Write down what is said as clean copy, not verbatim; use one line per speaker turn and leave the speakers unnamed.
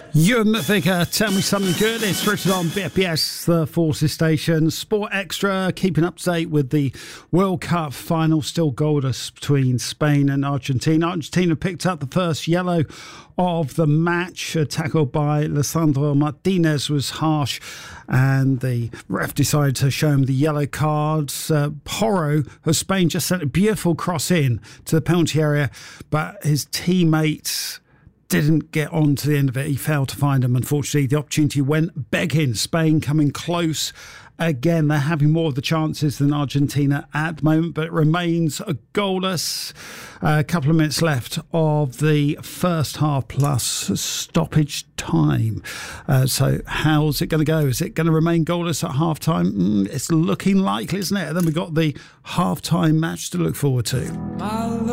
Ewan McVicker, tell me something good. It's Richard on BFBS, the Forces Station. Sport Extra, keeping up to date with the World Cup final. Still goalless between Spain and Argentina. Argentina picked up the first yellow of the match. A tackle by Lisandro Martinez was harsh, and the ref decided to show him the yellow cards. Porro of Spain just sent a beautiful cross in to the penalty area, but his teammates didn't get on to the end of it. He failed to find them. Unfortunately, the opportunity went begging. Spain coming close again. They're having more of the chances than Argentina at the moment, but it remains a goalless. A couple of minutes left of the first half plus stoppage time. So how's it going to go? Is it going to remain goalless at half time? It's looking likely, isn't it? And then we've got the half time match to look forward to.